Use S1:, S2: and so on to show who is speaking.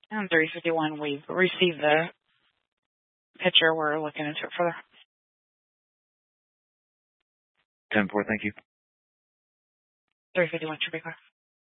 S1: And 351, we've received the picture. We're looking into it further.
S2: 10-4, thank you.
S1: 351 should be clear.